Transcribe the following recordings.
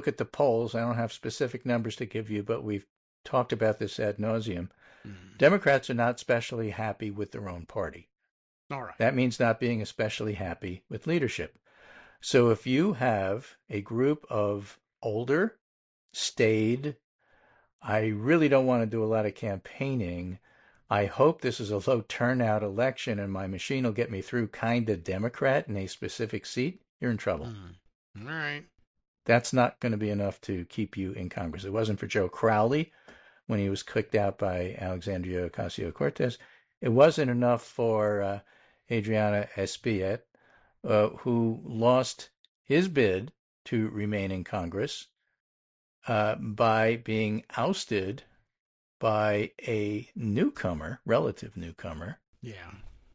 look at the polls, I don't have specific numbers to give you, but we've talked about this ad nauseum. Mm. Democrats are not especially happy with their own party. All right. That means not being especially happy with leadership. So if you have a group of older, staid, I really don't want to do a lot of campaigning. I hope this is a low turnout election and my machine will get me through kind of Democrat in a specific seat. You're in trouble. Mm. All right. That's not going to be enough to keep you in Congress. It wasn't for Joe Crowley when he was kicked out by Alexandria Ocasio-Cortez. It wasn't enough for Adriana Espaillat, who lost his bid to remain in Congress by being ousted by a newcomer, relative newcomer. Yeah.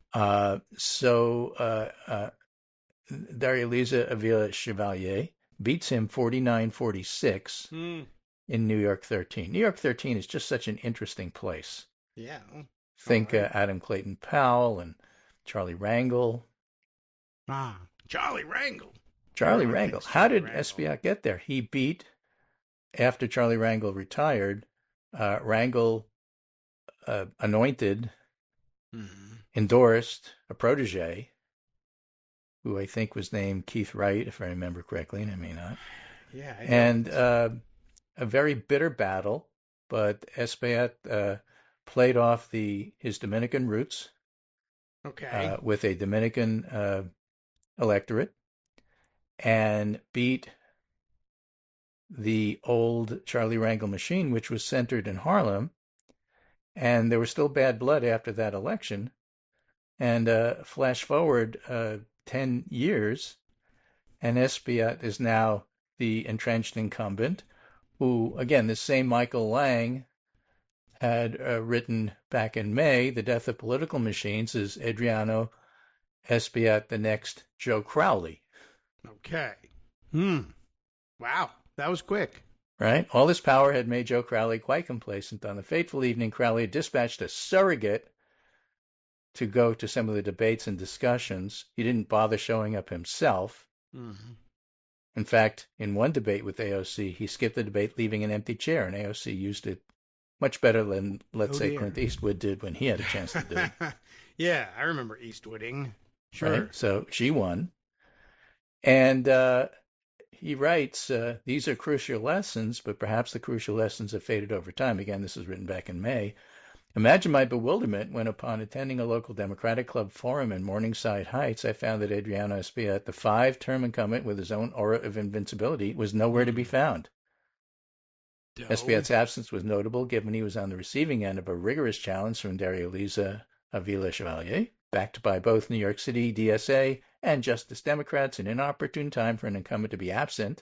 So Daria-Liza Avila Chevalier beats him 49-46 Mm. in New York 13. New York 13 is just such an interesting place. Yeah. All Think right. Adam Clayton Powell and Charlie Rangel. Ah, Charlie Rangel. Charlie Everyone Rangel. likes How Charlie did Rangel. Espaillat get there? He beat, after Charlie Rangel retired, Rangel anointed, Mm. endorsed a protege who I think was named Keith Wright, if I remember correctly, and I may not. Yeah, I And don't. a very bitter battle, but Espaillat played off his Dominican roots Okay. with a Dominican electorate and beat the old Charlie Rangel machine, which was centered in Harlem. And there was still bad blood after that election. And flash forward 10 years, and Espaillat is now the entrenched incumbent, who, again, this same Michael Lang had written back in May, The Death of Political Machines is Adriano Espaillat, the next Joe Crowley, Okay. Hmm. Wow. That was quick. right? All this power had made Joe Crowley quite complacent. On the fateful evening, Crowley dispatched a surrogate to go to some of the debates and discussions. He didn't bother showing up himself. Mm. In fact, in one debate with AOC, he skipped the debate, leaving an empty chair, and AOC used it much better than, let's Oh say, dear. Clint Eastwood did when he had a chance to do it, Yeah, I remember Eastwooding. right? Sure. So she won. And he writes, these are crucial lessons, but perhaps the crucial lessons have faded over time. Again, this was written back in May. Imagine my bewilderment when, upon attending a local Democratic Club forum in Morningside Heights, I found that Adriano Espaillat, the five-term incumbent with his own aura of invincibility, was nowhere to be Mm. found. Doe. Espaillat's absence was notable given he was on the receiving end of a rigorous challenge from Daria-Liza Avila Chevalier, backed by both New York City DSA and Justice Democrats, an inopportune time for an incumbent to be absent,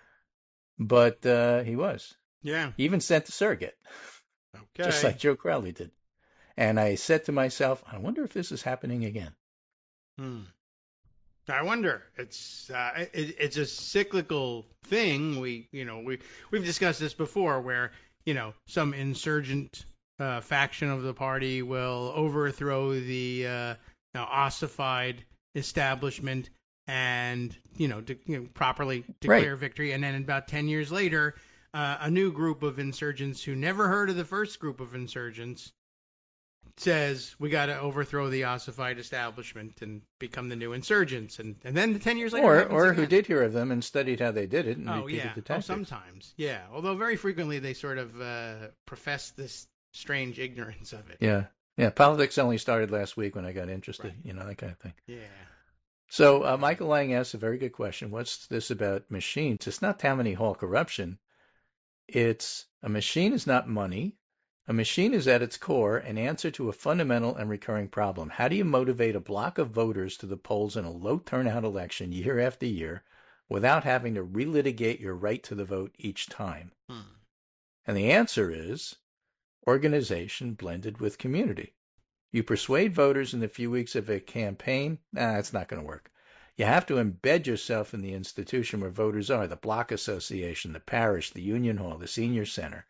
but he was. Yeah. He even sent a surrogate, just like Okay. Joe Crowley did. And I said to myself, I wonder if this is happening again. Hmm. I wonder. It's a cyclical thing. We've discussed this before, where some insurgent faction of the party will overthrow the now ossified establishment and properly Right. declare victory, and then about 10 years later, a new group of insurgents who never heard of the first group of insurgents says we got to overthrow the ossified establishment and become the new insurgents, and then 10 years later it happens Or who again. did hear of them and studied how they did it and Oh repeated yeah. the Oh, tactics. sometimes. Yeah. Although very frequently they sort of profess this strange ignorance of it. Yeah. Yeah. Politics only started last week when I got interested, Right. that kind of thing. Yeah. So Okay. Michael Lang asks a very good question. What's this about machines? It's not Tammany Hall corruption. It's a machine is not money. A machine is at its core an answer to a fundamental and recurring problem. How do you motivate a block of voters to the polls in a low turnout election year after year without having to relitigate your right to the vote each time? Hmm. And the answer is organization blended with community. You persuade voters in the few weeks of a campaign, it's not going to work. You have to embed yourself in the institution where voters are, the block association, the parish, the union hall, the senior center.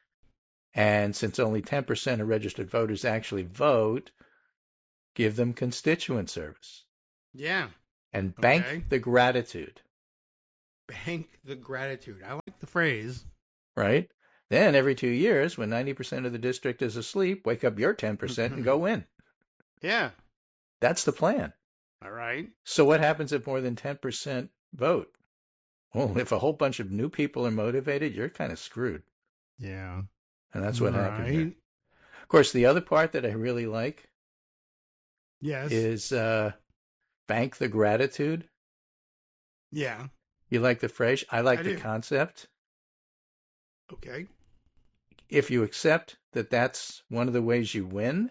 And since only 10% of registered voters actually vote, give them constituent service Yeah. and bank Okay. the gratitude. Bank the gratitude. I like the phrase. right? Then every 2 years, when 90% of the district is asleep, wake up your 10% and go in. Yeah. That's the plan. All right. So what happens if more than 10% vote? Well, if a whole bunch of new people are motivated, you're kind of screwed. Yeah. And that's what happened here. Right. Of course, the other part that I really like Yes. is bank the gratitude. Yeah. You like the phrase? I like I the do. concept. Okay. If you accept that that's one of the ways you win,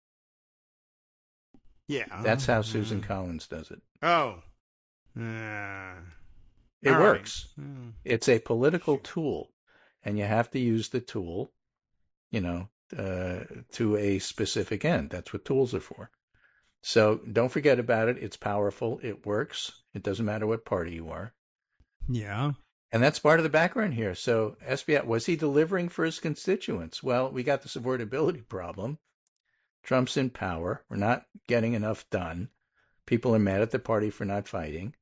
Yeah. that's how Susan Collins does it. Oh. Uh, It all right. works. It's a political tool, and you have to use the tool, you know, to a specific end. That's what tools are for. So don't forget about it. It's powerful. It works. It doesn't matter what party you are. Yeah. And that's part of the background here. So SBI, was he delivering for his constituents? Well, we got the supportability problem. Trump's in power. We're not getting enough done. People are mad at the party for not fighting.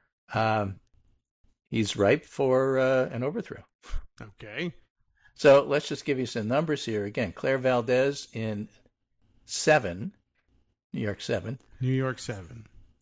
He's ripe for an overthrow. Okay. So let's just give you some numbers here. Again, Claire Valdez in 7, New York 7. New York 7.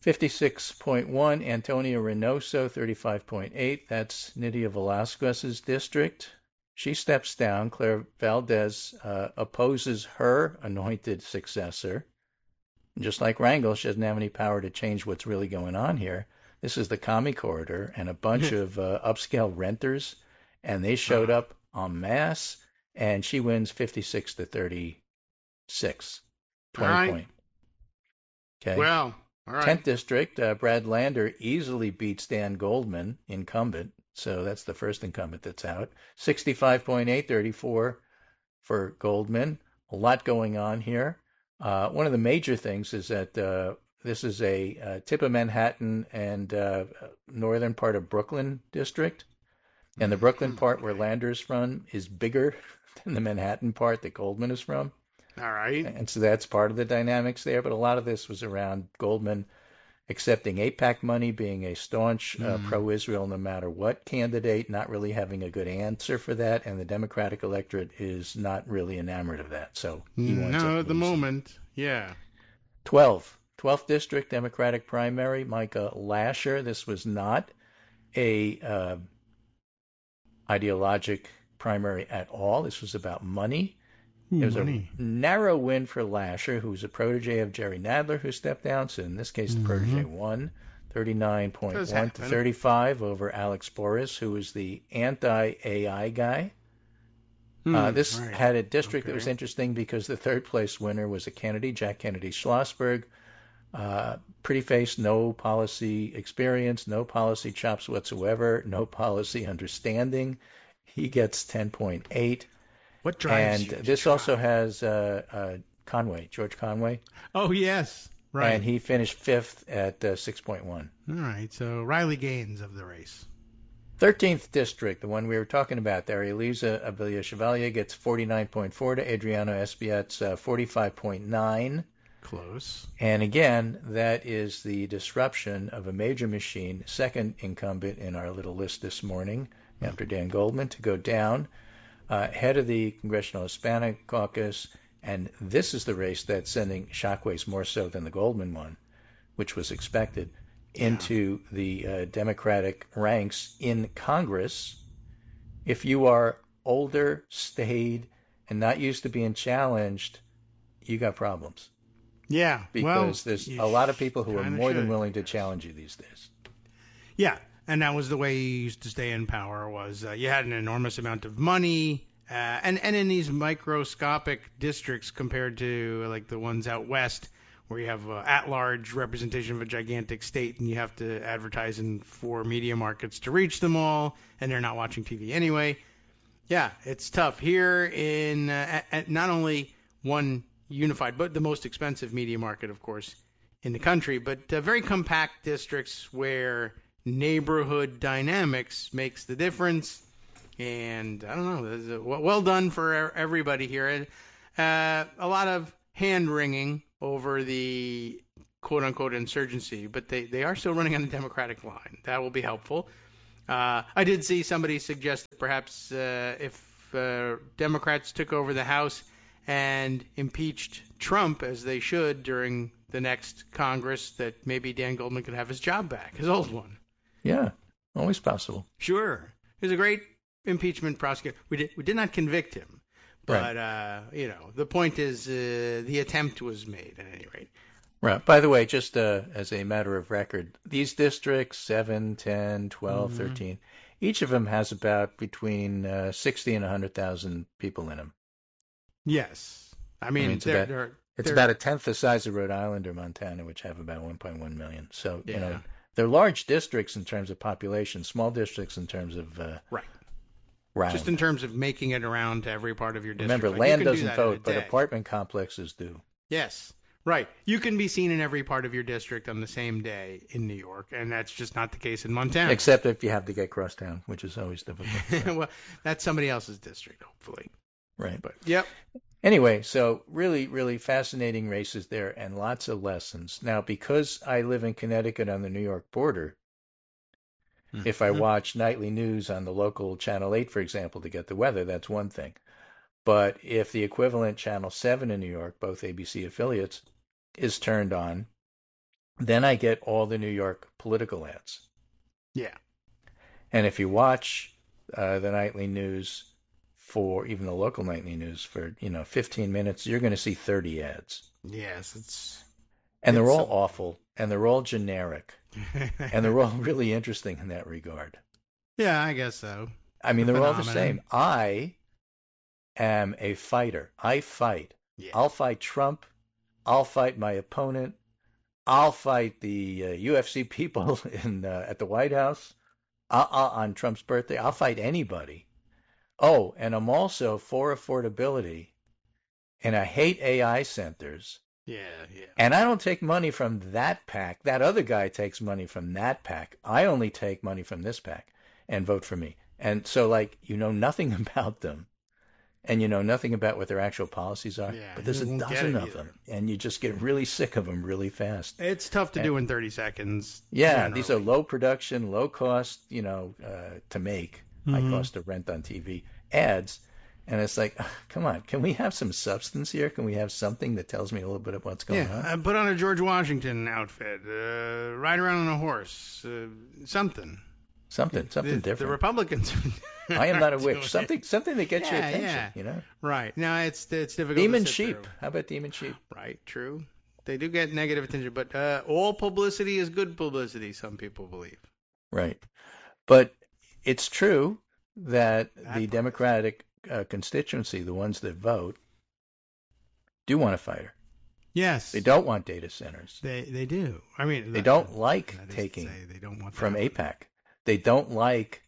56.1, Antonio Reynoso, 35.8. That's Nydia Velasquez's district. She steps down. Claire Valdez opposes her anointed successor. And just like Rangel, she doesn't have any power to change what's really going on here. This is the commie corridor and a bunch of upscale renters, and they showed up en masse, and she wins 56 to 36, 20 All right. point. Okay. Well, all right. 10th district, Brad Lander easily beats Dan Goldman, incumbent. So that's the first incumbent that's out. 65.8, 34 for Goldman. A lot going on here. One of the major things is that this is a tip of Manhattan and northern part of Brooklyn district. And the Brooklyn part where Lander's from is bigger than the Manhattan part that Goldman is from. All right. And so that's part of the dynamics there. But a lot of this was around Goldman accepting AIPAC money, being a staunch pro-Israel no matter what candidate, not really having a good answer for that, and the Democratic electorate is not really enamored of that. So he wants No, at the moment, yeah. 12th district Democratic primary, Micah Lasher. This was not a ideologic primary at all. This was about money. It was a narrow win for Lasher, who was a protege of Jerry Nadler, who stepped down. So in this case, the protege won 39.1 to 35 over Alex Boris, who was the anti-AI guy. This had a district that was interesting because the third place winner was a Kennedy, Jack Kennedy Schlossberg. Pretty face, no policy experience, no policy chops whatsoever, no policy understanding. He gets 10.8. What drives you? And this also has Conway, George Conway. Oh, yes. Right. And he finished 5th at 6.1. All right. So Riley Gaines of the race. 13th district, the one we were talking about there, Elisa Abelia Chevalier gets 49.4 to Adriano Espiat's 45.9. Close. And again, that is the disruption of a major machine, second incumbent in our little list this morning after Dan Goldman, to go down. Head of the Congressional Hispanic Caucus, and this is the race that's sending shockwaves more so than the Goldman one, which was expected, into the Democratic ranks in Congress. If you are older, staid, and not used to being challenged, you got problems. Yeah. Because there's a lot of people who are more than willing to challenge you these days. Yeah. And that was the way you used to stay in power was you had an enormous amount of money. And in these microscopic districts compared to like the ones out west where you have at-large representation of a gigantic state and you have to advertise in 4 media markets to reach them all, and they're not watching TV anyway. Yeah, it's tough. Here in at not only one unified, but the most expensive media market, of course, in the country, but very compact districts where neighborhood dynamics makes the difference. And I don't know, well done for everybody here. A lot of hand-wringing over the quote-unquote insurgency, but they are still running on the Democratic line. That will be helpful. I did see somebody suggest that perhaps if Democrats took over the House and impeached Trump, as they should during the next Congress, that maybe Dan Goldman could have his job back, his old one. Yeah, always possible. Sure. He was a great impeachment prosecutor. We did not convict him. But, the point is the attempt was made at any rate. Right. By the way, just as a matter of record, these districts, 7, 10, 12, 13, each of them has about between 60 and 100,000 people in them. Yes. I mean it's about a tenth the size of Rhode Island or Montana, which have about 1.1 million. So, they're large districts in terms of population, small districts in terms of right. Round. Just in terms of making it around to every part of your district. Remember, land doesn't vote, but apartment complexes do. Yes, right. You can be seen in every part of your district on the same day in New York, and that's just not the case in Montana. Except if you have to get crosstown, which is always difficult. So. Well, that's somebody else's district, hopefully. Right. But yep. Anyway, so really, really fascinating races there and lots of lessons. Now, because I live in Connecticut on the New York border, if I watch nightly news on the local Channel 8, for example, to get the weather, that's one thing. But if the equivalent Channel 7 in New York, both ABC affiliates, is turned on, then I get all the New York political ads. Yeah. And if you watch the nightly news for even the local nightly news for 15 minutes, you're going to see 30 ads. Yes, and they're all awful, and they're all generic, and they're all really interesting in that regard. Yeah, I guess so. I mean, they're all the same. I am a fighter. I fight. Yeah. I'll fight Trump. I'll fight my opponent. I'll fight the UFC people at the White House on Trump's birthday. I'll fight anybody. Oh, and I'm also for affordability, and I hate AI centers. Yeah. And I don't take money from that PAC. That other guy takes money from that PAC. I only take money from this PAC and vote for me. And so, nothing about them, and nothing about what their actual policies are. Yeah, but there's a dozen of them, and you just get really sick of them really fast. It's tough to do in 30 seconds. Yeah, generally. These are low production, low cost, to make, high cost to rent on TV ads. And it's like, come on, can we have some substance here? Can we have something that tells me a little bit of what's going on? Yeah, put on a George Washington outfit, ride around on a horse, something. Something different. The Republicans. I am not a witch. Something that gets your attention, Right. Now it's difficult. Demon sheep. How about demon sheep? Right. True. They do get negative attention, but all publicity is good publicity. Some people believe. Right. But it's true that the Democratic constituency, the ones that vote, do want a fighter. Yes. They don't want data centers. They do. I mean, they don't like taking from AIPAC. They don't like,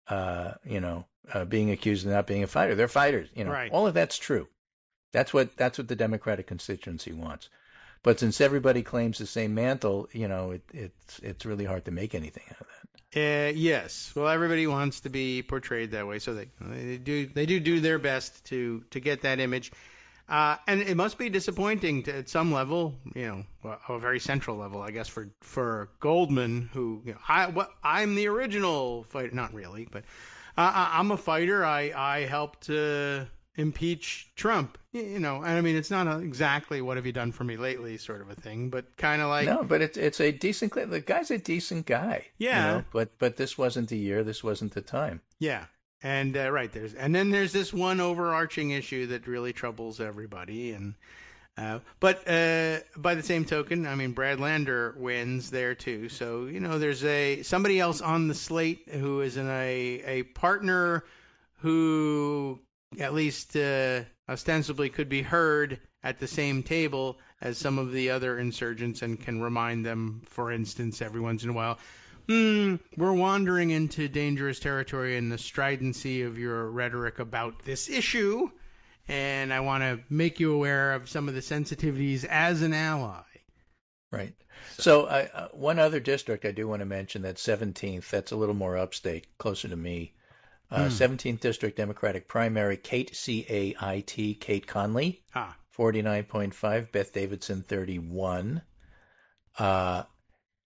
being accused of not being a fighter. They're fighters. Right. All of that's true. That's what the Democratic constituency wants. But since everybody claims the same mantle, it's really hard to make anything out of that. Yes. Well, everybody wants to be portrayed that way, so they do their best to get that image. And it must be disappointing at some level, a very central level, I guess, for Goldman, who I'm the original fighter, not really, but I'm a fighter. I helped impeach Trump, and I mean, it's not exactly what have you done for me lately sort of a thing, but kind of like. No, but it's a decent. The guy's a decent guy. Yeah. But this wasn't the year. This wasn't the time. Yeah. And right then there's this one overarching issue that really troubles everybody, and but by the same token, I mean Brad Lander wins there too. So there's somebody else on the slate who is a partner who at least ostensibly could be heard at the same table as some of the other insurgents and can remind them, for instance, every once in a while. We're wandering into dangerous territory in the stridency of your rhetoric about this issue, and I want to make you aware of some of the sensitivities as an ally. Right. So one other district I do want to mention, that's 17th. That's a little more upstate, closer to me. 17th District Democratic Primary, Kate, C-A-I-T, Kate Conley, 49.5, Beth Davidson, 31.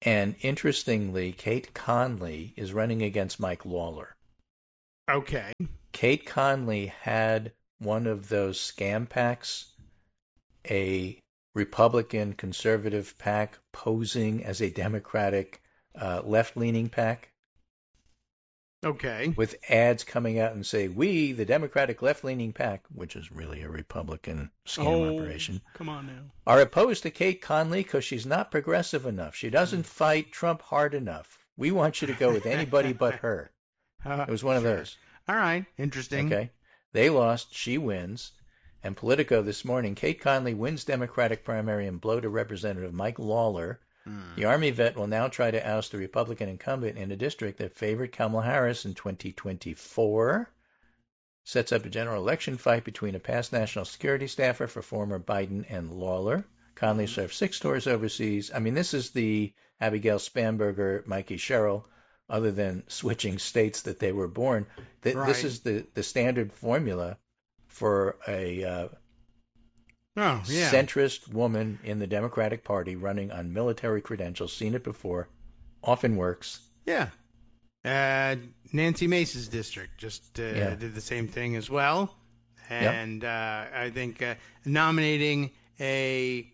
And interestingly, Kate Conley is running against Mike Lawler. Okay. Kate Conley had one of those scam PACs, a Republican conservative PAC posing as a Democratic left-leaning PAC, Okay. with ads coming out and say, "We, the Democratic left-leaning PAC," which is really a Republican scam operation, come on now. are opposed to Kate Conley because she's not progressive enough. She doesn't fight Trump hard enough. We want you to go with anybody but her. It was one of Sure. those. All right. Interesting. Okay. They lost. She wins. And Politico this morning, Kate Conley wins Democratic primary and blow to Representative Mike Lawler. The Army vet will now try to oust the Republican incumbent in a district that favored Kamala Harris in 2024. Sets up a general election fight between a past national security staffer for former Biden and Lawler. Conley served 6 tours overseas. I mean, this is the Abigail Spanberger, Mikey Sherrill, other than switching states that they were born. Right. This is the standard formula for a centrist woman in the Democratic Party running on military credentials. Seen it before. Often works. Yeah. Nancy Mace's district just did the same thing as well. And I think nominating a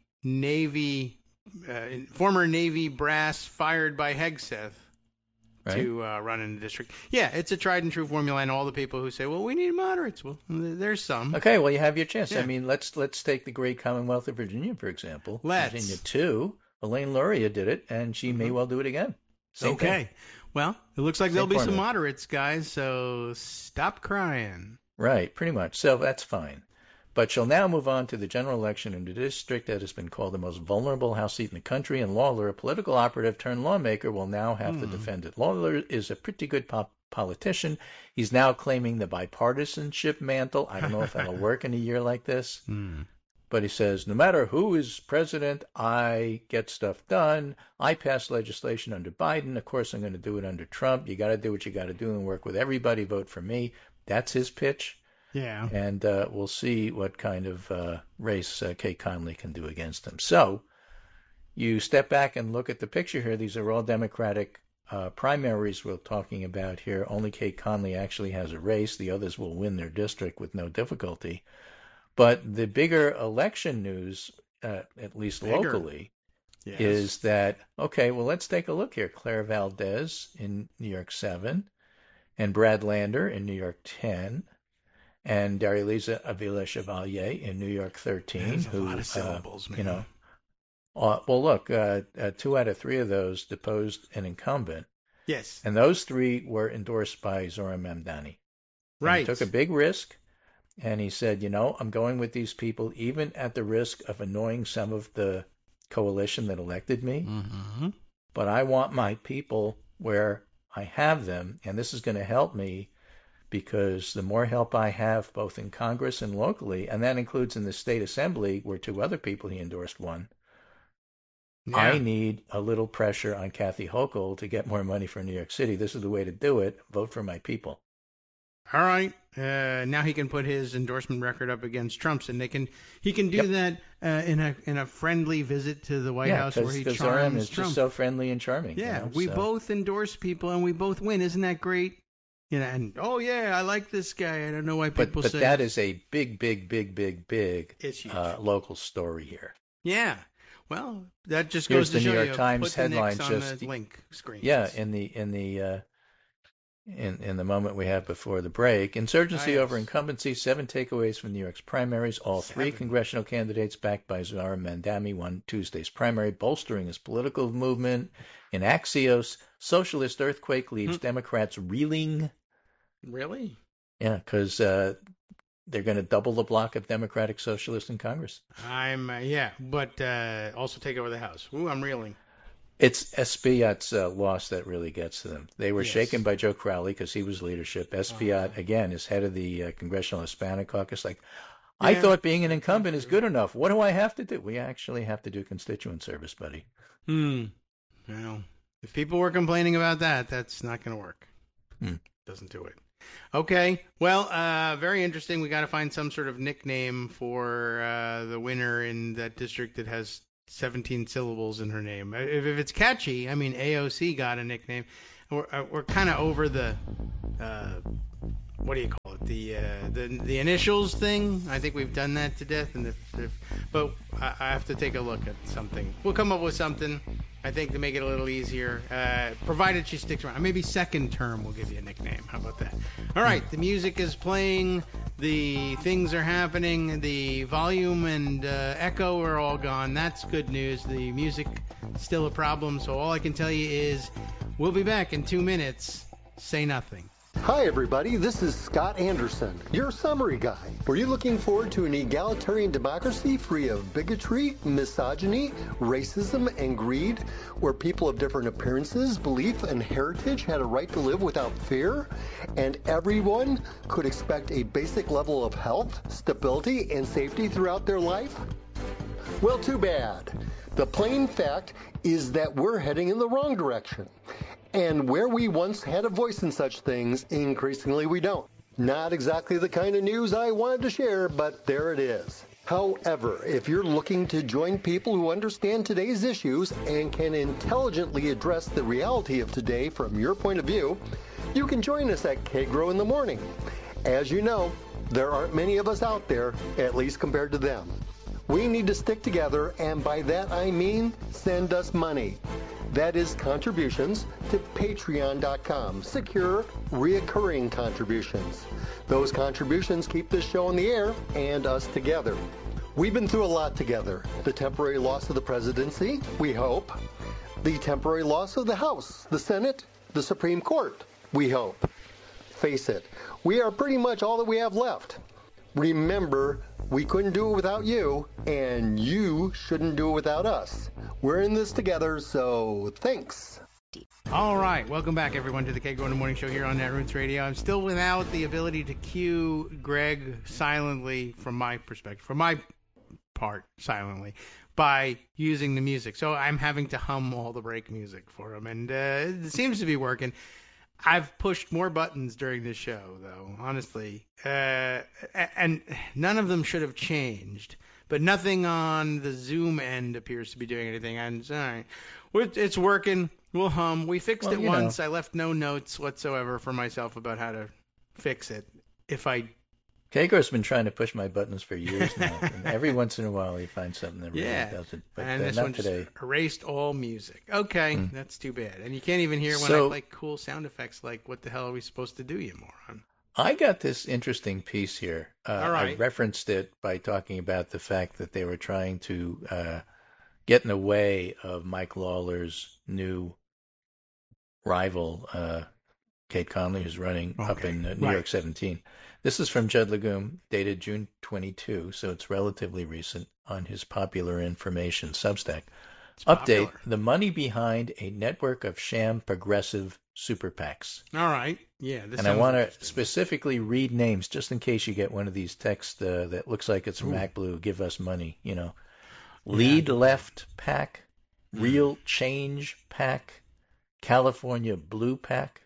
former Navy brass fired by Hegseth to run in the district. Yeah, it's a tried and true formula, and all the people who say, well, we need moderates. Well, there's some. Okay, well, you have your chance. Yeah. I mean, let's take the great Commonwealth of Virginia, for example. Let's. Virginia 2, Elaine Luria did it, and she may well do it again. Same thing. Well, it looks like there'll be formula. some moderates, guys, so stop crying. Right, pretty much. So that's fine. But she'll now move on to the general election in the district that has been called the most vulnerable House seat in the country, and Lawler, a political operative turned lawmaker, will now have to defend it. Lawler is a pretty good politician. He's now claiming the bipartisanship mantle. I don't know if that'll work in a year like this. But he says, no matter who is president, I get stuff done. I pass legislation under Biden. Of course, I'm going to do it under Trump. You got to do what you got to do and work with everybody. Vote for me. That's his pitch. Yeah. And we'll see what kind of race Kate Conley can do against him. So you step back and look at the picture here. These are all Democratic primaries we're talking about here. Only Kate Conley actually has a race. The others will win their district with no difficulty. But the bigger election news, at least locally, is that, okay, well, let's take a look here. Claire Valdez in New York 7, and Brad Lander in New York 10, and Darylisa Avila Chevalier in New York 13. That's a lot of syllables, man. You know, well, look, 2 out of 3 of those deposed an incumbent. Yes. And those 3 were endorsed by Zohran Mamdani. Right. And he took a big risk. And he said, I'm going with these people, even at the risk of annoying some of the coalition that elected me. But I want my people where I have them, and this is going to help me because the more help I have, both in Congress and locally, and that includes in the state assembly, where 2 other people he endorsed won, I need a little pressure on Kathy Hochul to get more money for New York City. This is the way to do it. Vote for my people. All right. Now he can put his endorsement record up against Trump's, and he can do that in a friendly visit to the White House where he charms Zohran is Trump. just so friendly and charming. Yeah, we both endorse people and we both win. Isn't that great? And I like this guy. I don't know why people say. But that is a big It's huge. local story here. Yeah. Well, that just Here's goes to the show New York you. Times Put the headline Knicks just on the link screen. Yeah, in the moment we have before the break, insurgency over incumbency, 7 takeaways from New York's primaries. All 3 congressional candidates backed by Zohran Mamdani won Tuesday's primary, bolstering his political movement. In Axios, socialist earthquake leaves Democrats reeling. Really? Yeah, because they're going to double the block of Democratic Socialists in Congress. But also take over the House. Ooh, I'm reeling. It's Espaillat's loss that really gets to them. They were shaken by Joe Crowley because he was leadership. Espaillat, again, is head of the Congressional Hispanic Caucus. I thought being an incumbent is good enough. What do I have to do? We actually have to do constituent service, buddy. Well, if people were complaining about that, that's not going to work. Doesn't do it. Okay. Well, very interesting. We got to find some sort of nickname for the winner in that district that has 17 syllables in her name. If it's catchy, I mean, AOC got a nickname. We're kind of over the what do you call it? The initials thing. I think we've done that to death. But I have to take a look at something. We'll come up with something. I think to make it a little easier, provided she sticks around. Maybe second term we'll give you a nickname. How about that? All right, the music is playing. The things are happening. The volume and echo are all gone. That's good news. The music still a problem. So all I can tell you is we'll be back in 2 minutes. Say nothing. Hi everybody, this is Scott Anderson, your summary guy. Were you looking forward to an egalitarian democracy free of bigotry, misogyny, racism, and greed, where people of different appearances, belief, and heritage had a right to live without fear, and everyone could expect a basic level of health, stability, and safety throughout their life? Well, too bad. The plain fact is that we're heading in the wrong direction. And where we once had a voice in such things, increasingly we don't. Not exactly the kind of news I wanted to share, but there it is. However, if you're looking to join people who understand today's issues and can intelligently address the reality of today from your point of view, you can join us at K-Grow in the Morning. As you know, there aren't many of us out there, at least compared to them. We need to stick together, and by that I mean send us money. That is contributions to patreon.com. Secure, reoccurring contributions. Those contributions keep this show on the air and us together. We've been through a lot together. The temporary loss of the presidency, we hope. The temporary loss of the House, the Senate, the Supreme Court, we hope. Face it, we are pretty much all that we have left. Remember, we couldn't do it without you, and you shouldn't do it without us. We're in this together, so thanks. All right, welcome back, everyone, to the K-Grow in the Morning Show here on Netroots Radio. I'm still without the ability to cue Greg silently, from my perspective, from my part, silently, by using the music. So I'm having to hum all the break music for him, and it seems to be working. I've pushed more buttons during this show, though, honestly, and none of them should have changed. But nothing on the Zoom end appears to be doing anything. And all right, it's working. We'll hum. We fixed it once. I left no notes whatsoever for myself about how to fix it. K-Grow's been trying to push my buttons for years now, and every once in a while he finds something that really does it. But and this not one today. Just erased all music. Okay, that's too bad. And you can't even hear when I play cool sound effects like, what the hell are we supposed to do, you moron? I got this interesting piece here. All right. I referenced it by talking about the fact that they were trying to get in the way of Mike Lawler's new rival, Kate Conley, who's running up in New York 17. This is from Judd Legum, dated June 22, so it's relatively recent, on his Popular Information Substack. Update, the money behind a network of sham progressive super PACs. All right. Yeah. And I want to specifically read names, just in case you get one of these texts that looks like it's from ActBlue, give us money, you know. Lead Left PAC, Real Change PAC, California Blue PAC.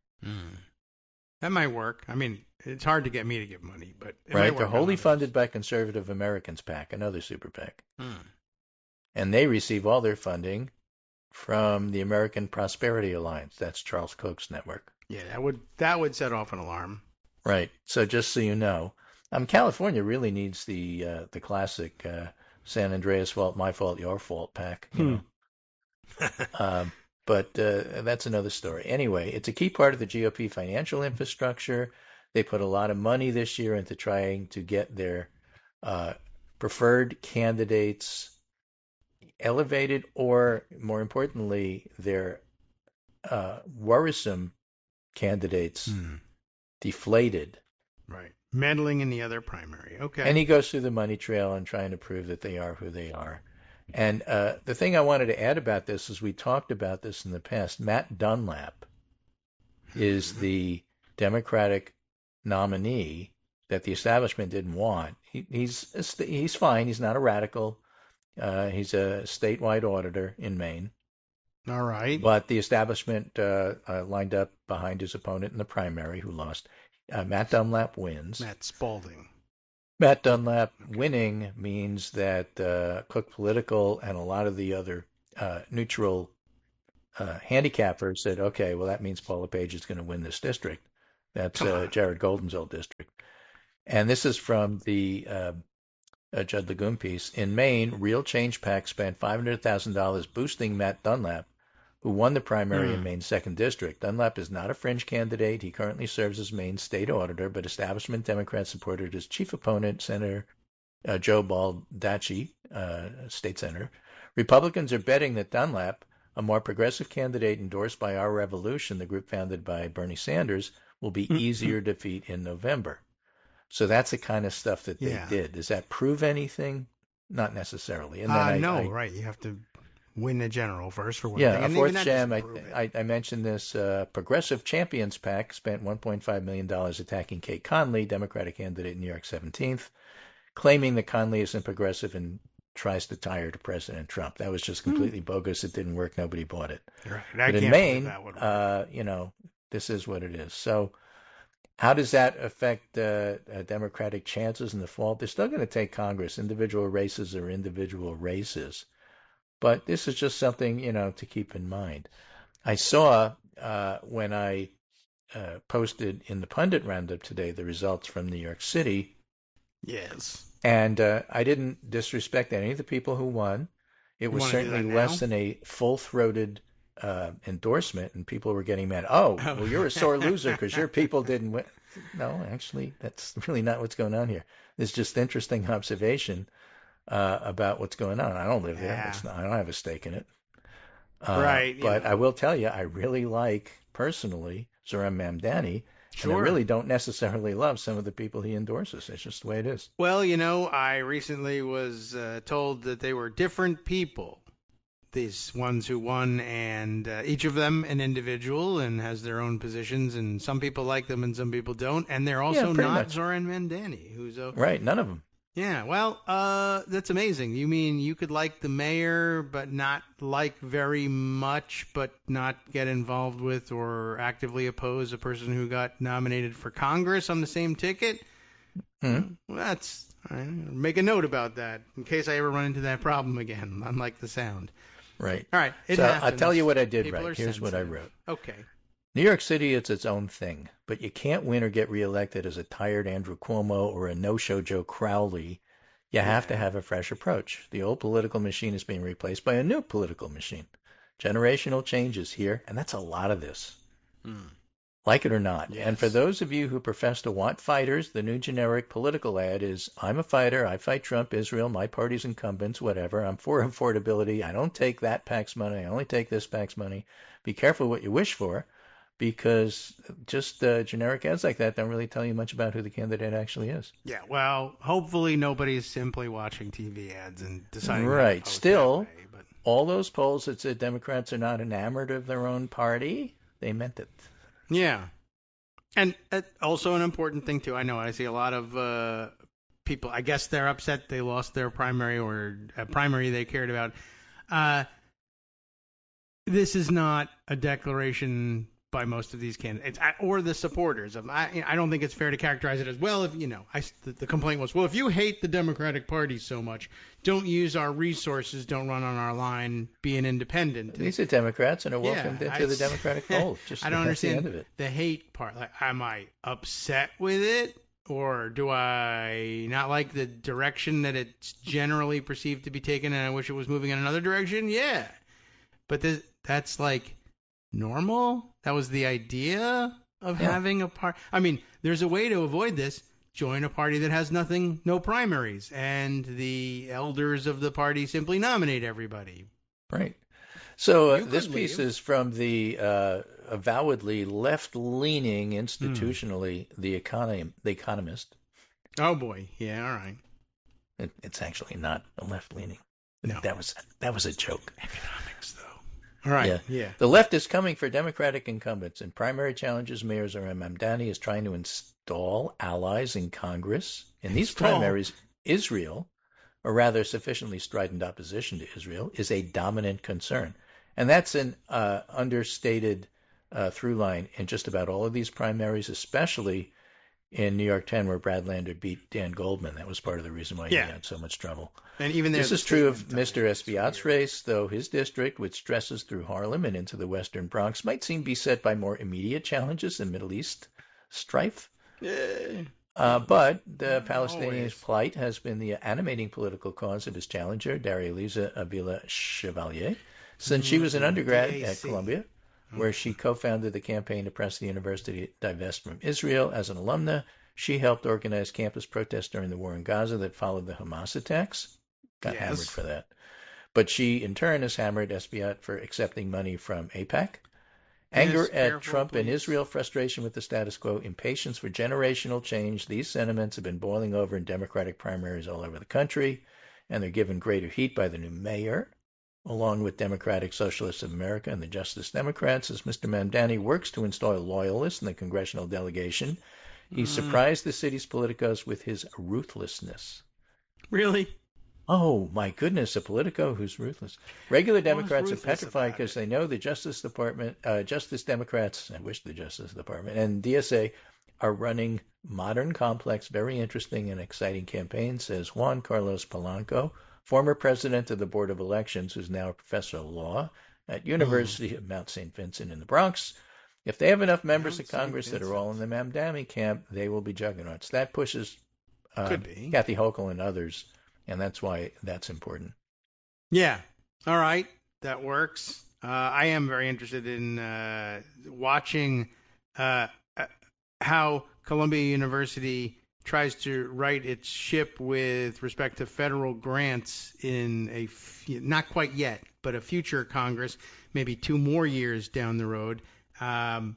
That might work. I mean, it's hard to get me to give money, but it right. They're wholly funded by Conservative Americans PAC, another super PAC. And they receive all their funding from the American Prosperity Alliance. That's Charles Koch's network. Yeah, that would set off an alarm. Right. So just so you know, California really needs the classic San Andreas fault, my fault, your fault PAC. You know. But that's another story. Anyway, it's a key part of the GOP financial infrastructure. They put a lot of money this year into trying to get their preferred candidates elevated, or more importantly, their worrisome candidates deflated. Right. Meddling in the other primary. Okay. And he goes through the money trail and trying to prove that they are who they are. And the thing I wanted to add about this is we talked about this in the past. Matt Dunlap is the Democratic nominee that the establishment didn't want. He's fine. He's not a radical. He's a statewide auditor in Maine. All right. But the establishment lined up behind his opponent in the primary, who lost. Matt Dunlap wins. Matt Spalding. Matt Dunlap winning means that Cook Political and a lot of the other neutral handicappers said, okay, well, that means Paul LePage is going to win this district. That's Jared Golden's old district. And this is from the Judd Lagoon piece. In Maine, Real Change PAC spent $500,000 boosting Matt Dunlap, who won the primary in Maine's 2nd District. Dunlap is not a fringe candidate. He currently serves as Maine's state auditor, but establishment Democrats supported his chief opponent, Senator Joe Baldacci, state senator. Republicans are betting that Dunlap, a more progressive candidate endorsed by Our Revolution, the group founded by Bernie Sanders, will be easier to defeat in November. So that's the kind of stuff that they did. Does that prove anything? Not necessarily. And then right. You have to win the general first for one thing. Yeah, a fourth gem, I mentioned this. Progressive Champions PAC spent $1.5 million attacking Kate Conley, Democratic candidate in New York 17th, claiming that Conley isn't progressive and tries to tie her to President Trump. That was just completely bogus. It didn't work. Nobody bought it. Right. But in Maine, this is what it is. So how does that affect Democratic chances in the fall? They're still going to take Congress. Individual races are individual races. But this is just something, to keep in mind. I saw when I posted in the Pundit Roundup today the results from New York City. Yes. And I didn't disrespect any of the people who won. It was certainly less than a full-throated endorsement, and people were getting mad. Oh, well, you're a sore loser because your people didn't win. No, actually, that's really not what's going on here. It's just interesting observation about what's going on. I don't live there. I don't have a stake in it. Right. But I will tell you, I really like, personally, Zohran Mamdani. Sure. And I really don't necessarily love some of the people he endorses. It's just the way it is. Well, I recently was told that they were different people, these ones who won, and each of them an individual and has their own positions, and some people like them and some people don't, and they're also not Zohran Mamdani, who's right, none of them. Yeah, well, that's amazing. You mean you could like the mayor, but not like very much, but not get involved with or actively oppose a person who got nominated for Congress on the same ticket? Well, that's make a note about that in case I ever run into that problem again. Unlike the sound. Right. All right. So I'll tell you what I did right. Here's what I wrote. Okay. New York City is its own thing, but you can't win or get reelected as a tired Andrew Cuomo or a no-show Joe Crowley. You have to have a fresh approach. The old political machine is being replaced by a new political machine. Generational changes here, and that's a lot of this. Like it or not. Yes. And for those of you who profess to want fighters, the new generic political ad is, I'm a fighter, I fight Trump, Israel, my party's incumbents, whatever. I'm for affordability. I don't take that PAC's money. I only take this PAC's money. Be careful what you wish for, because just generic ads like that don't really tell you much about who the candidate actually is. Yeah, well, hopefully nobody's simply watching TV ads and deciding. Right. Still, all those polls that said Democrats are not enamored of their own party, they meant it. Yeah. And also an important thing, too. I know I see a lot of people, I guess they're upset they lost their primary or a primary they cared about. This is not a declaration by most of these candidates or the supporters of. I don't think it's fair to characterize it as, well, if the complaint was, well, if you hate the Democratic Party so much, don't use our resources, don't run on our line, be an independent. These are Democrats and are welcomed into the Democratic fold. I don't understand the hate part. Like, am I upset with it, or do I not like the direction that it's generally perceived to be taken, and I wish it was moving in another direction? Yeah, but that's like normal. That was the idea of having a party. I mean, there's a way to avoid this. Join a party that has no primaries, and the elders of the party simply nominate everybody. Right. So this piece is from the avowedly left-leaning, institutionally, The Economist. Oh boy, yeah, all right. It's actually not a left-leaning. No, that was a joke. Economics, though. All right. Yeah. The left is coming for Democratic incumbents. In primary challenges, Mayor Zohran Mamdani is trying to install allies in Congress. In these primaries, Israel, or rather sufficiently strident opposition to Israel, is a dominant concern. And that's an understated through line in just about all of these primaries, especially in New York 10 where Brad Lander beat Dan Goldman. That was part of the reason why he had so much trouble. And even this is true of Mr. Espiat's race, though his district, which stresses through Harlem and into the western Bronx, might seem beset by more immediate challenges than Middle East strife. But the Palestinians' plight has been the animating political cause of his challenger, Darializa Avila Chevalier, since she was an undergrad at Columbia, where she co-founded the campaign to press the university to divest from Israel. As an alumna, she helped organize campus protests during the war in Gaza that followed the Hamas attacks. Got hammered for that. But she, in turn, has hammered Espiat for accepting money from AIPAC. Anger at Trump and Israel, frustration with the status quo, impatience for generational change. These sentiments have been boiling over in Democratic primaries all over the country, and they're given greater heat by the new mayor, along with Democratic Socialists of America and the Justice Democrats, as Mr. Mamdani works to install loyalists in the congressional delegation. He surprised the city's politicos with his ruthlessness. Really? Oh, my goodness, a Politico who's ruthless. Regular Democrats are petrified because they know the Justice Department, Justice Democrats, I wish the Justice Department, and DSA are running modern, complex, very interesting and exciting campaigns, says Juan Carlos Polanco, former president of the Board of Elections, who's now a professor of law at University of Mount St. Vincent in the Bronx. If they have enough members of Congress that are all in the Mamdani camp, they will be juggernauts. That pushes Kathy Hochul and others, and that's why that's important. Yeah. All right. That works. I am very interested in watching how Columbia University tries to right its ship with respect to federal grants in not quite yet, but a future Congress, maybe 2 more years down the road, and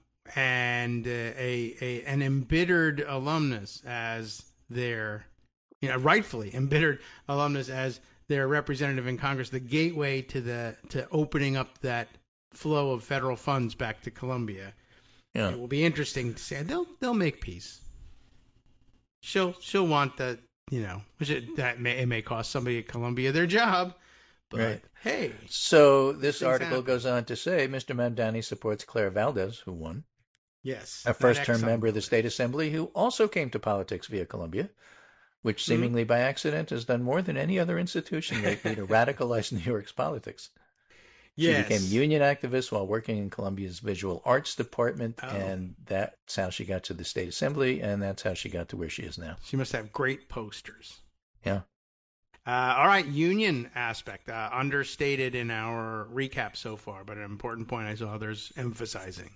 an embittered alumnus as their, rightfully embittered alumnus as their representative in Congress, the gateway to opening up that flow of federal funds back to Columbia. Yeah. It will be interesting to see. They'll make peace. She'll want that, it may cost somebody at Columbia their job, but hey. So this article goes on to say Mr. Mamdani supports Claire Valdez, who won. Yes. A first-term member of the state assembly who also came to politics via Columbia, which seemingly by accident has done more than any other institution lately to radicalize New York's politics. She became a union activist while working in Columbia's visual arts department, and that's how she got to the state assembly, and that's how she got to where she is now. She must have great posters. Yeah. All right, union aspect, understated in our recap so far, but an important point I saw others emphasizing.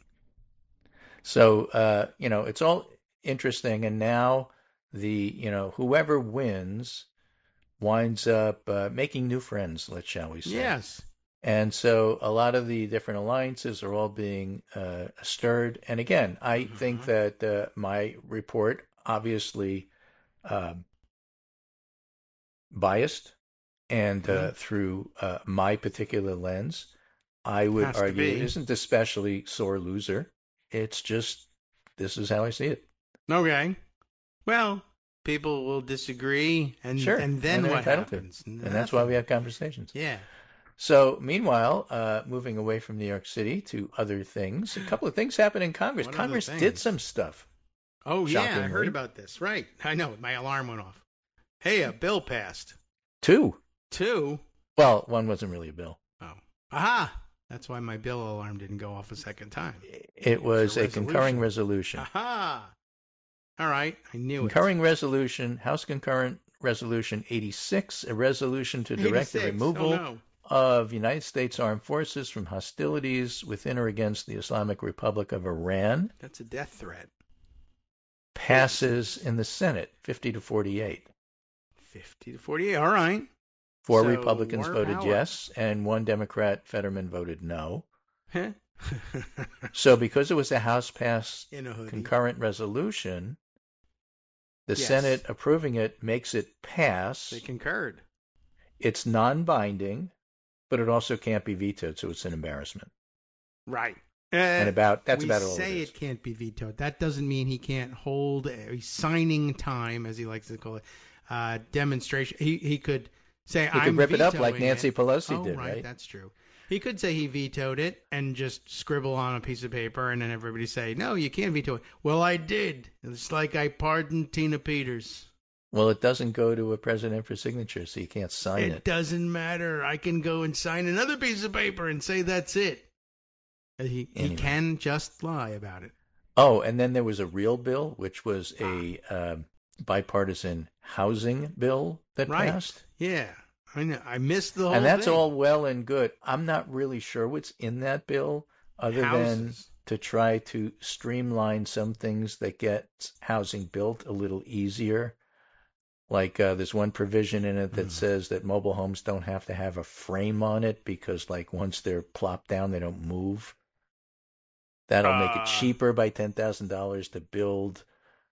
So, it's all interesting, and now whoever wins winds up making new friends, shall we say. Yes. And so a lot of the different alliances are all being stirred. And again, I think that my report, obviously biased and through my particular lens, I would argue it isn't especially sore loser. It's just, this is how I see it. Okay. Well, people will disagree, and then what happens? And that's why we have conversations. Yeah. So, meanwhile, moving away from New York City to other things, a couple of things happened in Congress. Congress did some stuff. Oh, yeah, I heard about this. Right. I know. My alarm went off. Hey, a bill passed. 2. 2? Well, one wasn't really a bill. Oh. Aha! That's why my bill alarm didn't go off a second time. It was a concurring resolution. Aha! All right. I knew concurring resolution, House Concurrent Resolution 86, a resolution to direct the removal of United States Armed Forces from hostilities within or against the Islamic Republic of Iran. That's a death threat. Passes in the Senate, 50 to 48. 50 to 48, all right. 4 Republicans voted yes, and 1 Democrat, Fetterman, voted no. So because it was a House-passed concurrent resolution, the Senate approving it makes it pass. They concurred. It's non-binding, but it also can't be vetoed, so it's an embarrassment. Right. That's about all it is. We say it can't be vetoed. That doesn't mean he can't hold a signing time, as he likes to call it, demonstration. He could say, he could rip it up like Nancy Pelosi did, right? That's true. He could say he vetoed it and just scribble on a piece of paper, and then everybody say, no, you can't veto it. Well, I did. It's like I pardoned Tina Peters. Well, it doesn't go to a president for signature, so you can't sign it. It doesn't matter. I can go and sign another piece of paper and say that's it. He can just lie about it. Oh, and then there was a real bill, which was a bipartisan housing bill that passed. Yeah, I know. I missed the whole And that's thing. all well and good. I'm not really sure what's in that bill other than to try to streamline some things that get housing built a little easier. Like there's one provision in it that says that mobile homes don't have to have a frame on it because like once they're plopped down, they don't move. That'll make it cheaper by $10,000 to build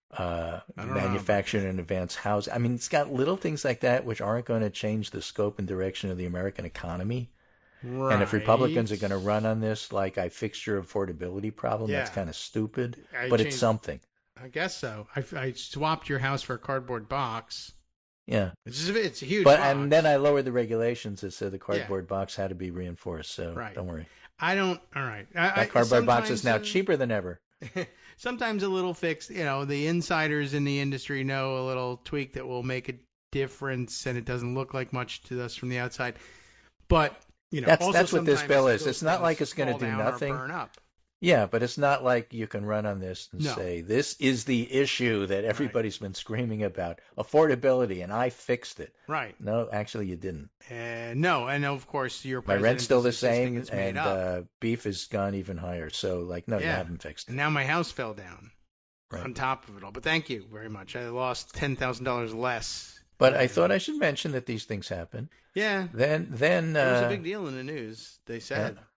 manufactured in advance housing. I mean, it's got little things like that which aren't going to change the scope and direction of the American economy. Right. And if Republicans are going to run on this, like I fixed your affordability problem, that's kind of stupid. But it's something. I guess so. I swapped your house for a cardboard box. Yeah. It's a huge box. And then I lowered the regulations that said the cardboard box had to be reinforced. So don't worry. All right. That cardboard box is now cheaper than ever. Sometimes a little fix, the insiders in the industry know a little tweak that will make a difference, and it doesn't look like much to us from the outside. But, that's what this bill is. It's not like it's going to do nothing. Burn up. Yeah, but it's not like you can run on this and say, this is the issue that everybody's been screaming about, affordability, and I fixed it. Right. No, actually you didn't. No, and of course your president. My rent's still the same, and beef has gone even higher. So, no, you haven't fixed it. And now my house fell down on top of it all. But thank you very much. I lost $10,000 less. But I thought I should mention that these things happen. Yeah. Then it was a big deal in the news, they said. Yeah.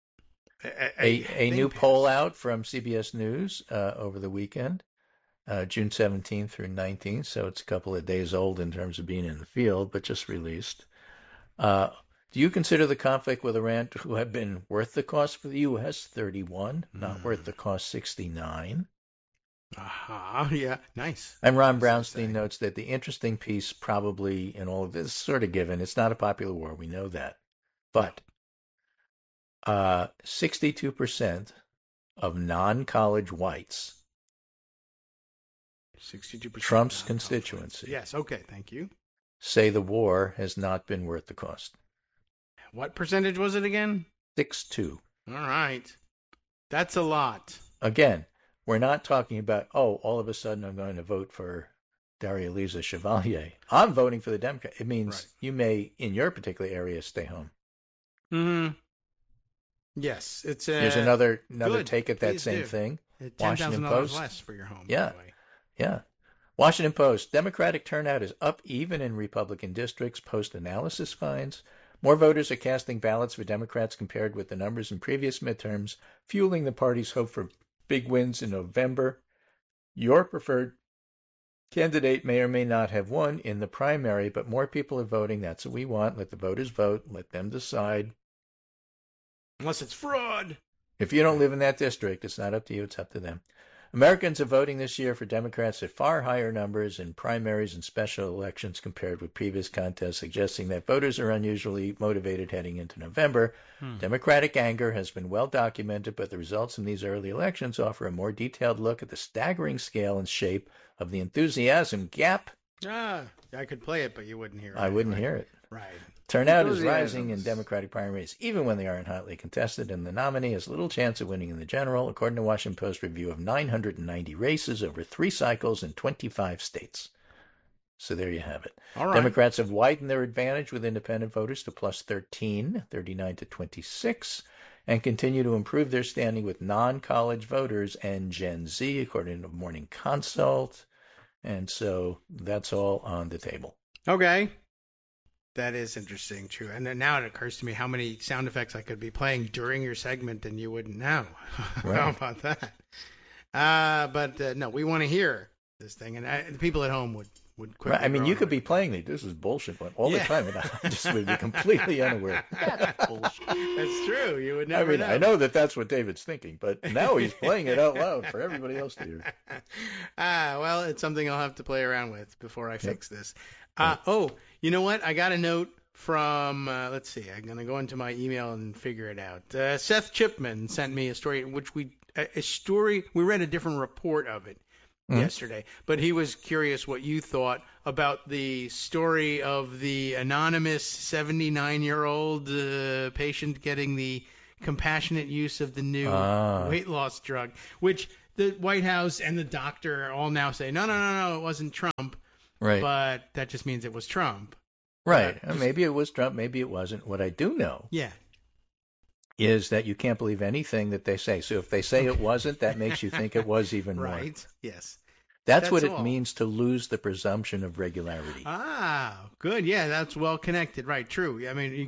A new poll out from CBS News over the weekend, June 17th through 19th, so it's a couple of days old in terms of being in the field, but just released. Do you consider the conflict with Iran to have been worth the cost for the U.S.? 31, not worth the cost 69. Yeah, nice. And Ron Brownstein notes that the interesting piece probably in all of this is sort of given. It's not a popular war, we know that. But 62% of non-college whites, 62% Trump's constituency, yes, okay, thank you, say the war has not been worth the cost. What percentage was it again? 6-2. All right. That's a lot. Again, we're not talking about, all of a sudden I'm going to vote for Daria-Liza Chevalier. I'm voting for the Democrat. It means you may, in your particular area, stay home. Mm-hmm. Yes, it's Here's another take at that same thing. Washington Post less for your home. Yeah, yeah. Washington Post. Democratic turnout is up even in Republican districts. Post analysis finds more voters are casting ballots for Democrats compared with the numbers in previous midterms, fueling the party's hope for big wins in November. Your preferred candidate may or may not have won in the primary, but more people are voting. That's what we want. Let the voters vote. Let them decide. Unless it's fraud. If you don't live in that district, it's not up to you, it's up to them. Americans are voting this year for Democrats at far higher numbers in primaries and special elections compared with previous contests, suggesting that voters are unusually motivated heading into November. Democratic anger has been well documented, but the results in these early elections offer a more detailed look at the staggering scale and shape of the enthusiasm gap. I could play it, but you wouldn't hear it. I wouldn't hear it. Right. Turnout is rising in Democratic primaries, even when they aren't hotly contested, and the nominee has little chance of winning in the general, according to Washington Post review of 990 races over 3 cycles in 25 states. So there you have it. All right. Democrats have widened their advantage with independent voters to plus 13, 39 to 26, and continue to improve their standing with non-college voters and Gen Z, according to Morning Consult. And so that's all on the table. Okay. That is interesting, true. And then now it occurs to me how many sound effects I could be playing during your segment and you wouldn't know. Right. How about that? But no, we want to hear this thing. And the people at home would quickly. Right. I mean, you could be playing this is bullshit all the time, and I just would be completely unaware. That's bullshit. That's true. You would never know. I know that's what David's thinking, but now he's playing it out loud for everybody else to hear. Well, it's something I'll have to play around with before I fix this. You know what? I got a note from, let's see, I'm going to go into my email and figure it out. Seth Chipman sent me a story in which we read a different report of it yesterday, but he was curious what you thought about the story of the anonymous 79-year-old patient getting the compassionate use of the new weight loss drug, which the White House and the doctor all now say, no, it wasn't Trump. Right. But that just means it was Trump. Right. Maybe it was Trump, maybe it wasn't. What I do know is that you can't believe anything that they say. So if they say it wasn't, that makes you think it was even more. Right. Yes. That's what it means to lose the presumption of regularity. Good. Yeah, that's well connected. Right. True. I mean, you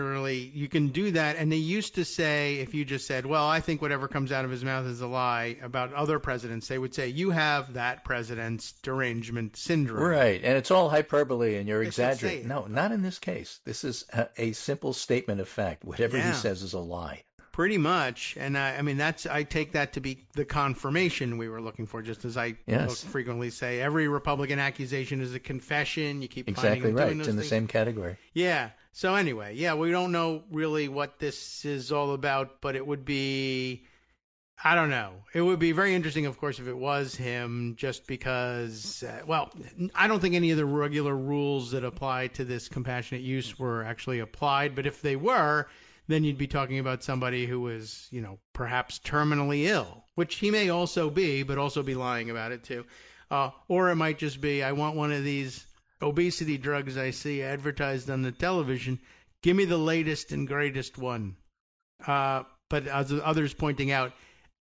can do that. And they used to say, if you just said, well, I think whatever comes out of his mouth is a lie about other presidents, they would say, you have that president's derangement syndrome. Right. And it's all hyperbole and you're exaggerating. No, not in this case. This is a simple statement of fact. Whatever he says is a lie. Pretty much. And I mean, I take that to be the confirmation we were looking for, just as I frequently say. Every Republican accusation is a confession. You keep finding them doing those It's in the same category. Yeah. So anyway, we don't know really what this is all about, but it would be, I don't know. It would be very interesting, of course, if it was him, just because, I don't think any of the regular rules that apply to this compassionate use were actually applied, but if they were, then you'd be talking about somebody who was, perhaps terminally ill, which he may also be, but also be lying about it too. Or it might just be, I want one of these obesity drugs I see advertised on the television. Give me the latest and greatest one. But as others pointing out,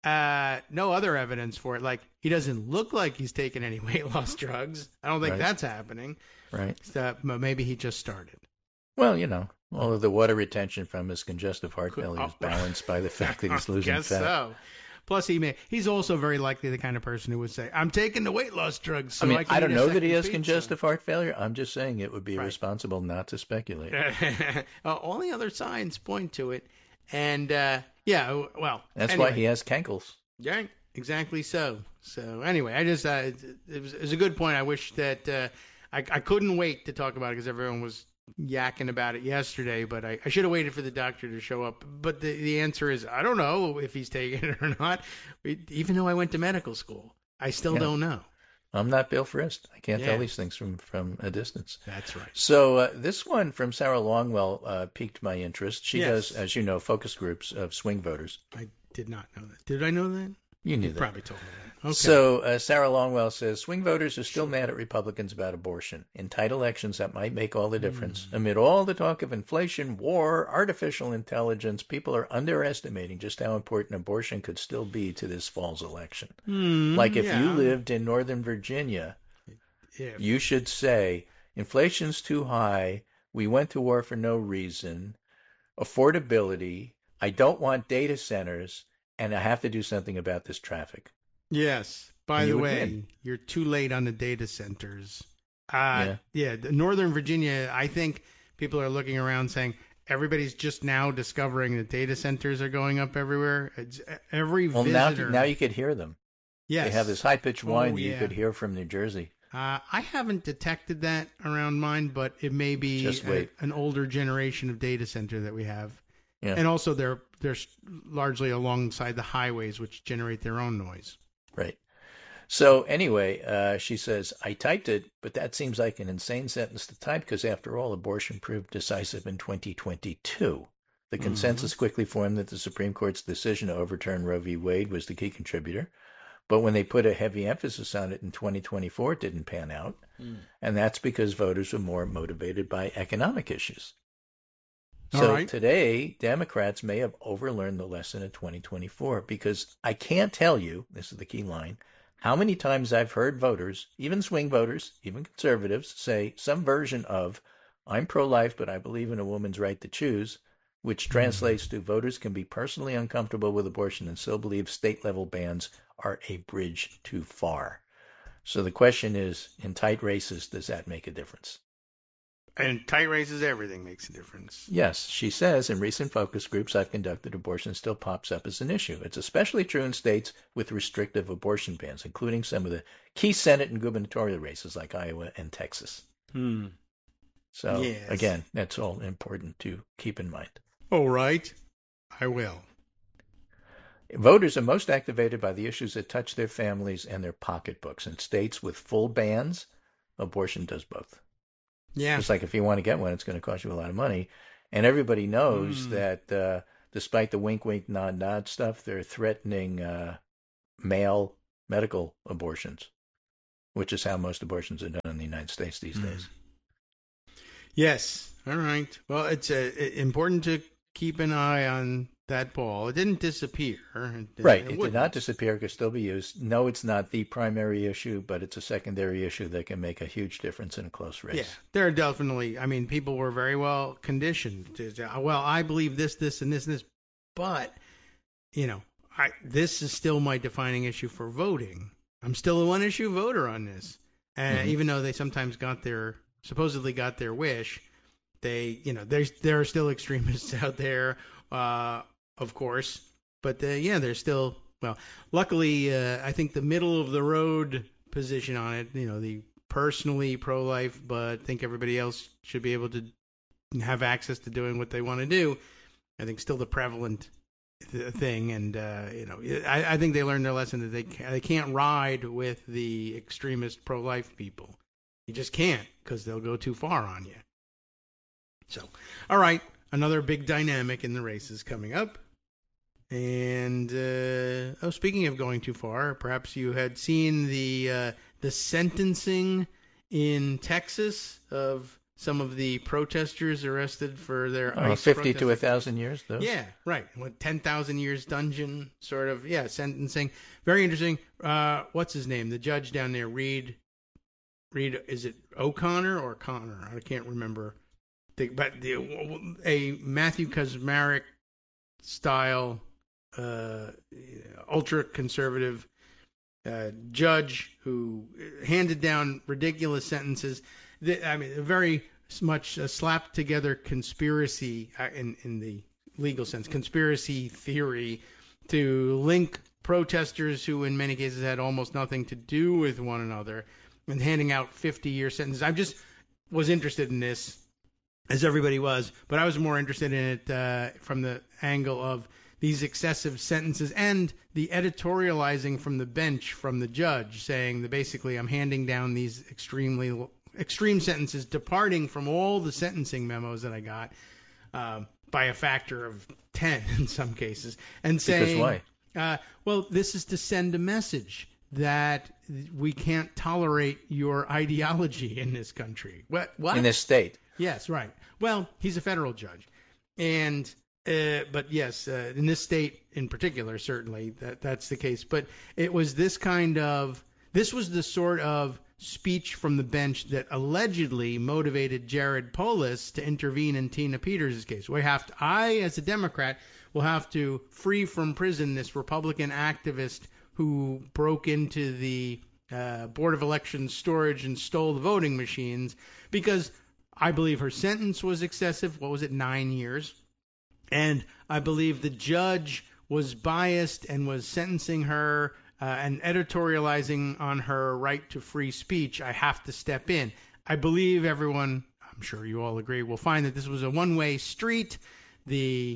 no other evidence for it. Like, he doesn't look like he's taken any weight loss drugs. I don't think that's happening. Right. Maybe he just started. Well, all of the water retention from his congestive heart failure is balanced by the fact that he's losing fat. So. Plus, he's also very likely the kind of person who would say, I'm taking the weight loss drugs. So I don't know that he has congestive heart failure. I'm just saying it would be irresponsible not to speculate. All the other signs point to it. And, That's why he has cankles. Yeah, exactly so. So, anyway, I just, it was a good point. I wish that I couldn't wait to talk about it because everyone was yakking about it yesterday, but I should have waited for the doctor to show up. But the answer is, I don't know if he's taking it or not. Even though I went to medical school, I still don't know. I'm not Bill Frist. I can't tell these things from a distance. That's right. So this one from Sarah Longwell piqued my interest. She does, as you know, focus groups of swing voters. I did not know that. Did I know that? You knew that. Probably told me that. Okay. So Sarah Longwell says, swing voters are still mad at Republicans about abortion. In tight elections, that might make all the difference. Amid all the talk of inflation, war, artificial intelligence, people are underestimating just how important abortion could still be to this fall's election. Like if you lived in Northern Virginia, you should say, inflation's too high, we went to war for no reason, affordability, I don't want data centers, and I have to do something about this traffic. Yes. By the way, you're too late on the data centers. Northern Virginia, I think people are looking around saying everybody's just now discovering that data centers are going up everywhere. Every visitor. Now you could hear them. Yes. They have this high-pitched whine that you could hear from New Jersey. I haven't detected that around mine, but it may be an older generation of data center that we have. Yeah. And also they're largely alongside the highways, which generate their own noise. Right. So anyway, she says, I typed it, but that seems like an insane sentence to type because, after all, abortion proved decisive in 2022. The consensus quickly formed that the Supreme Court's decision to overturn Roe v. Wade was the key contributor. But when they put a heavy emphasis on it in 2024, it didn't pan out. And that's because voters were more motivated by economic issues. So today, Democrats may have overlearned the lesson of 2024 because I can't tell you, this is the key line, how many times I've heard voters, even swing voters, even conservatives, say some version of, I'm pro-life, but I believe in a woman's right to choose, which translates to voters can be personally uncomfortable with abortion and still believe state-level bans are a bridge too far. So the question is, in tight races, does that make a difference? In tight races, everything makes a difference. Yes, she says, in recent focus groups I've conducted, abortion still pops up as an issue. It's especially true in states with restrictive abortion bans, including some of the key Senate and gubernatorial races like Iowa and Texas. So Yes. again, that's all important to keep in mind. All right. I will. Voters are most activated by the issues that touch their families and their pocketbooks. In states with full bans, abortion does both. Yeah. Just like if you want to get one, it's going to cost you a lot of money. And everybody knows that despite the wink, wink, nod, nod stuff, they're threatening male medical abortions, which is how most abortions are done in the United States these days. Yes. All right. Well, it's important to keep an eye on that ball. It didn't disappear. Right. It did not disappear. It could still be used. No, it's not the primary issue, but it's a secondary issue that can make a huge difference in a close race. Yeah, there are definitely. I mean, people were very well conditioned to. Well, I believe this, this, and this, and this, but this is still my defining issue for voting. I'm still a one-issue voter on this, and even though they sometimes supposedly got their wish, there are still extremists out there, of course, but there's still. Well, luckily, I think the middle of the road position on it, the personally pro-life, but think everybody else should be able to have access to doing what they want to do. I think still the prevalent thing, and I think they learned their lesson that they can't ride with the extremist pro-life people. You just can't, because they'll go too far on you. So, all right, another big dynamic in the race is coming up. And speaking of going too far, perhaps you had seen the sentencing in Texas of some of the protesters arrested for their ICE 50 to 1,000 years, though. Yeah, right. 10,000 years dungeon, sort of. Yeah, sentencing. Very interesting. What's his name? The judge down there, Reed. Is it O'Connor or Connor? I can't remember. But a Matthew Kacsmaryk style, ultra conservative judge who handed down ridiculous sentences. Very much a slapped together conspiracy in the legal sense, conspiracy theory to link protesters who in many cases had almost nothing to do with one another and handing out 50-year sentences. I just was interested in this, as everybody was, but I was more interested in it from the angle of these excessive sentences and the editorializing from the bench from the judge, saying that basically I'm handing down these extreme sentences, departing from all the sentencing memos that I got by a factor of 10 in some cases, and saying, because why? Well, this is to send a message that we can't tolerate your ideology in this country. What? In this state. Yes, right. Well, he's a federal judge, and but yes, in this state in particular, certainly that's the case. But it was this was the sort of speech from the bench that allegedly motivated Jared Polis to intervene in Tina Peters' case. I, as a Democrat, will have to free from prison this Republican activist who broke into the Board of Elections storage and stole the voting machines, because I believe her sentence was excessive. What was it, 9 years? And I believe the judge was biased and was sentencing her and editorializing on her right to free speech. I have to step in. I believe everyone, I'm sure you all agree, will find that this was a one-way street. There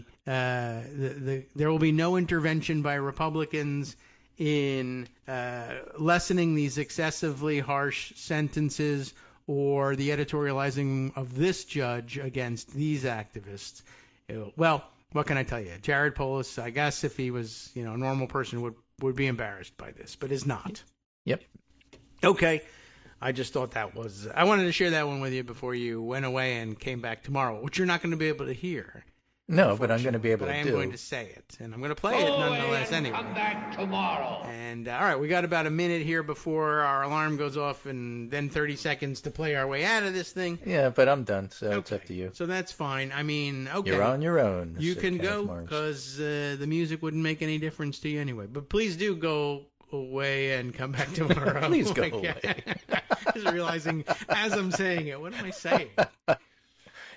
will be no intervention by Republicans in lessening these excessively harsh sentences or the editorializing of this judge against these activists. Well, what can I tell you? Jared Polis, I guess if he was, a normal person, would be embarrassed by this, but is not. Yep. Okay. I just thought I wanted to share that one with you before you went away and came back tomorrow, which you're not going to be able to hear. No, but I'm going to be able to do. But I am going to say it, and I'm going to play it nonetheless anyway. Come back tomorrow. And all right, we got about a minute here before our alarm goes off, and then 30 seconds to play our way out of this thing. Yeah, but I'm done, so it's up to you. So that's fine. I mean, okay. You're on your own. You can go, because the music wouldn't make any difference to you anyway. But please do go away and come back tomorrow. Please go away. Just realizing as I'm saying it, what am I saying?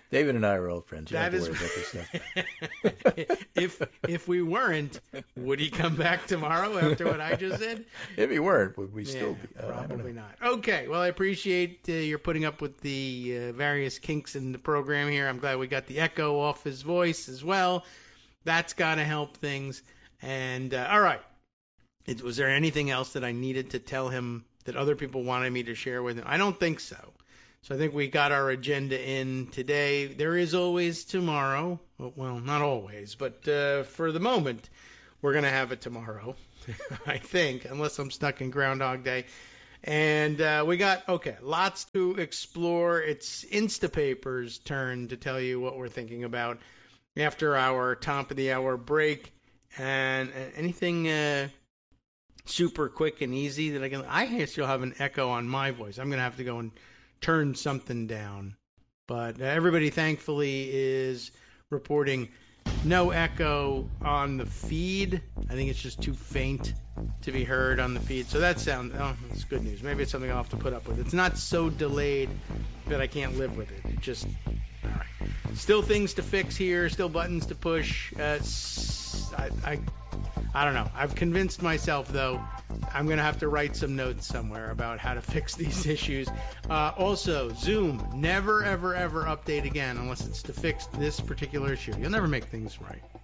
David and I are old friends. You That don't have is. to worry about this stuff. If we weren't, would he come back tomorrow after what I just said? If he weren't, would we still be? I don't Probably know. not. Okay. Well, I appreciate your putting up with the various kinks in the program here. I'm glad we got the echo off his voice as well. That's got to help things. And all right. Was there anything else that I needed to tell him that other people wanted me to share with him? I don't think so. So I think we got our agenda in today. There is always tomorrow. Well, not always, but for the moment, we're going to have it tomorrow, I think, unless I'm stuck in Groundhog Day. And we got, lots to explore. It's Instapaper's turn to tell you what we're thinking about after our top of the hour break. And anything super quick and easy that I still have an echo on my voice. I'm going to have to go and turn something down. But everybody thankfully is reporting no echo on the feed. I think it's just too faint to be heard on the feed. So that's good news. Maybe it's something I'll have to put up with. It's not so delayed that I can't live with it. It just, all right. Still things to fix here, still buttons to push. I don't know. I've convinced myself, though, I'm going to have to write some notes somewhere about how to fix these issues. Also, Zoom, never, ever, ever update again unless it's to fix this particular issue. You'll never make things right.